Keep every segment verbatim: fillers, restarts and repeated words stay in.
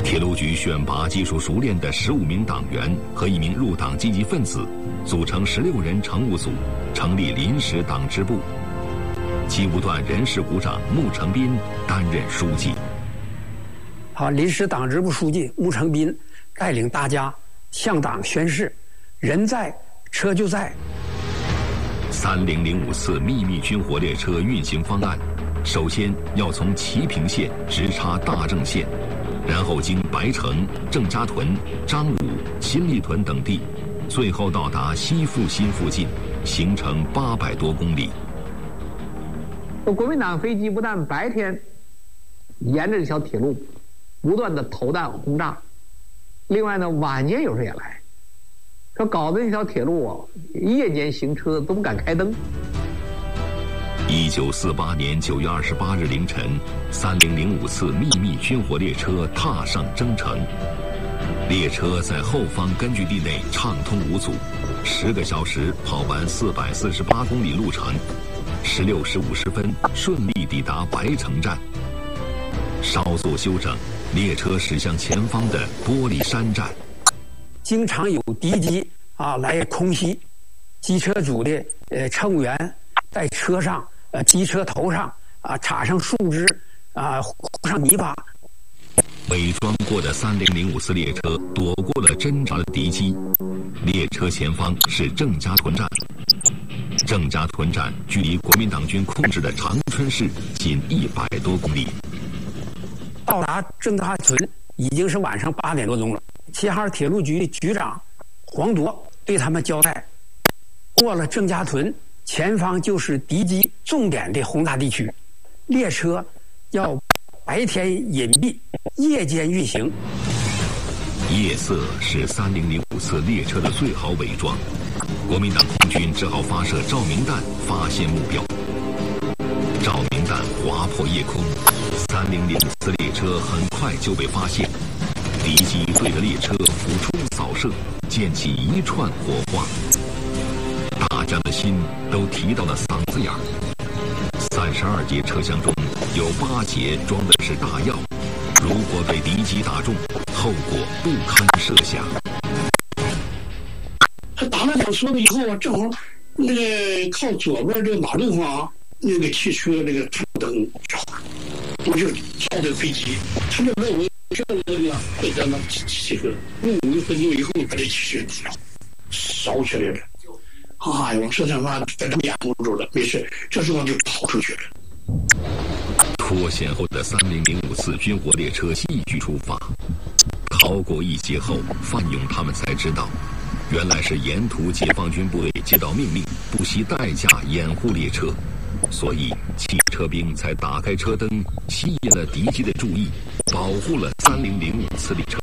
铁路局选拔技术熟练的十五名党员和一名入党积极分子，组成十六人常务组，成立临时党支部。机务段人事股长穆成斌担任书记。 好，临时党支部书记穆成斌带领大家向党宣誓：人在，车就在。 三零零五次秘密军火列车运行方案，首先要从齐平县直插大正县，然后经白城、郑家屯、张武、新立屯等地，最后到达西复兴附近，行程八百多公里。 国民党飞机不但白天沿着这条铁路不断的投弹轰炸，另外呢，晚间有时候也来，说搞得那条铁路啊，夜间行车都不敢开灯。 一九四八年九月二十八日凌晨，三零零五次秘密军火列车踏上征程。列车在后方根据地内畅通无阻，十个小时跑完四百四十八公里路程，十六时五十分顺利抵达白城站。稍作修整，列车驶向前方的玻璃山站。 经常有敌机啊来空袭，机车组的呃乘务员在车上呃机车头上啊插上树枝啊糊上泥巴。 伪装过的三零零五次列车躲过了侦察的敌机。列车前方是郑家屯站，郑家屯站距离国民党军控制的长春市仅一百多公里。 到达郑家屯已经是晚上八点多钟了。七号铁路局的局长黄铎对他们交代：过了郑家屯，前方就是敌机重点的轰炸地区，列车要白天隐蔽，夜间运行。 夜色是三零零五次列车的最好伪装，国民党空军只好发射照明弹发现目标。照明弹划破夜空，三零零五次列车很快就被发现。敌机对着列车俯冲扫射，溅起一串火花，大家的心都提到了嗓子眼儿。三十二节车厢中有八节装的是大药，如果被敌机打中，后果不堪设想。 他打了两梭子以后啊，正好那个靠左边这个马路上啊，那个汽车那个头灯着，我就照这飞机，他就问我这个那个被咱们汽车五六分钟以后把这汽车烧起来了。哎呀，我说他妈在这掩护住了，没事，这时候就跑出去了。 脱险后的三零零五次军火列车继续出发，逃过一劫后，范勇他们才知道，原来是沿途解放军部队接到命令，不惜代价掩护列车，所以汽车兵才打开车灯，吸引了敌机的注意，保护了三零零五次列车。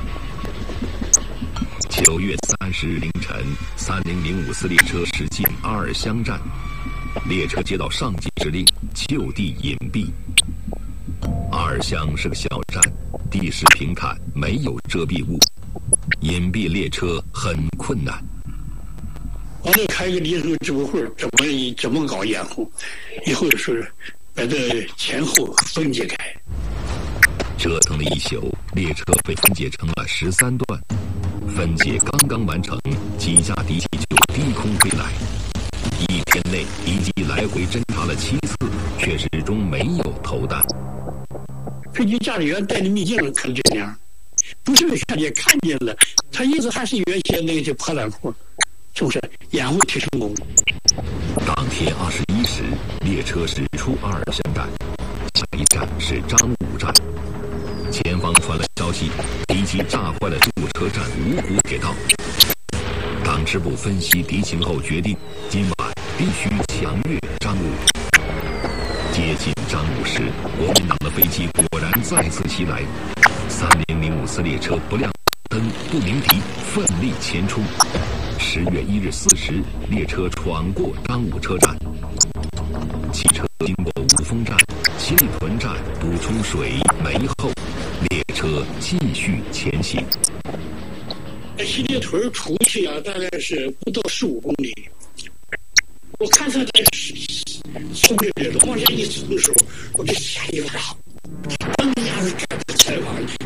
九月三十日凌晨，三零零五次列车驶进阿尔乡站，列车接到上级指令，就地隐蔽。阿尔乡是个小站，地势平坦，没有遮蔽物，隐蔽列车很困难。 完了，开个临时支部会，怎么怎么搞掩护？以后是把这前后分解开。 折腾了一宿，列车被分解成了十三段。分解刚刚完成，几架敌机就低空飞来。一天内，敌机来回侦察了七次，却始终没有投弹。 飞机驾驶员带着秘镜看这样，不是没看见，看见了，他意思还是原先那些破烂货，是不是掩护挺成功？ 当天二十一时，列车驶出阿尔乡站，下一站是张武站。前方传来消息，敌机炸坏了驻车站五股铁道。党支部分析敌情后决定，今晚必须强越张武。接近张武时，国民党的飞机果然再次袭来。三零零五次列车不亮灯不鸣笛，奋力前冲。十月一日四时，列车闯过张武车站，汽车经过五峰站、新立屯站补充水煤后，列车继续前行。 新立屯出去啊，大概是不到十五公里。我看他在从这里往下一冲的时候，我就吓一跳，当下是站在前方。